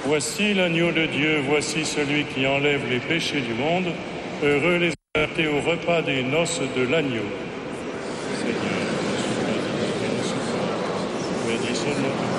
Voici l'agneau de Dieu, voici celui qui enlève les péchés du monde. Heureux les invités au repas des noces de l'agneau. Seigneur, bénis seulement